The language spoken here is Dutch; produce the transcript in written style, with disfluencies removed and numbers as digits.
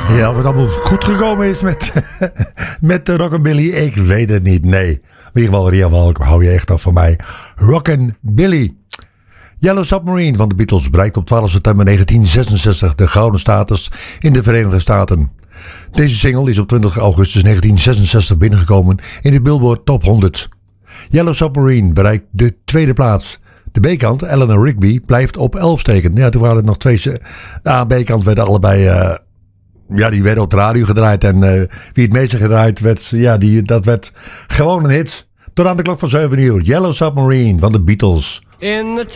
Ja, of het allemaal goed gekomen is met de Rockabilly, ik weet het niet, nee. In ieder geval, Ria Walk, hou je echt af van mij. Rockabilly. Yellow Submarine van de Beatles bereikt op 12 september 1966 de gouden status in de Verenigde Staten. Deze single is op 20 augustus 1966 binnengekomen in de Billboard Top 100. Yellow Submarine bereikt de tweede plaats. De B-kant, Eleanor Rigby, blijft op 11 steken. Ja, toen waren er nog twee. De A en B-kant werden allebei... die werden op de radio gedraaid. En wie het meeste gedraaid werd, dat werd gewoon een hit. Tot aan de klok van 7 uur. Yellow Submarine van de Beatles. In the